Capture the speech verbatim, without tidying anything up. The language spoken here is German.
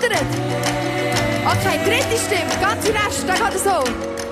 wandert. Okay, dritte Stimme, ganz im Rest, dann geht es so.